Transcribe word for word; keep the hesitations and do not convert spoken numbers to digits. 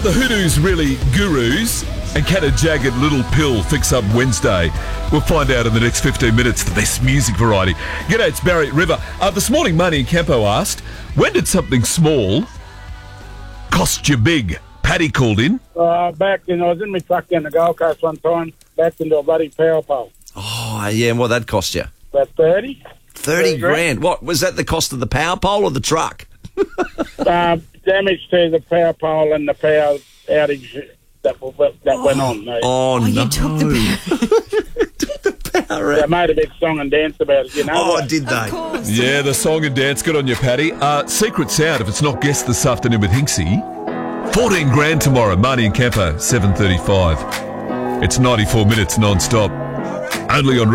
the Hoodoos really gurus? And can a jagged little pill fix up Wednesday? We'll find out in the next fifteen minutes, the best music variety. G'day, it's Barry River. Uh, this morning, Money and Campo asked, when did something small cost you big? Paddy called in. Uh, back in, I was in my truck down the Gold Coast one time, backed into a bloody power pole. Oh, yeah, and what that cost you? About thirty. thirty grand. What, was that the cost of the power pole or the truck? uh, damage to the power pole and the power outage that, that oh, went on. Mate. Oh, Oh, no. you took the took the power They out. made a big song and dance about it, you know. Oh, that? did they? Of course. Yeah, the song and dance. Good on you, Paddy. Uh, secret sound, if it's not guessed this afternoon with Hinksy. fourteen grand tomorrow. Marnie and Campo, seven thirty-five. It's ninety-four minutes non-stop. Only on